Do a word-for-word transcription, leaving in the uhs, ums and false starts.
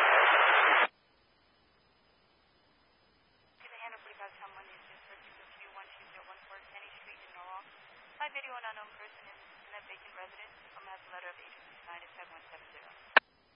To the Hannah Police, someone is just searching for Q one two zero one four Kenny Street in Norwalk. By video, an unknown person is in a vacant residence. Someone has a letter of agency signed at seven one seven zero.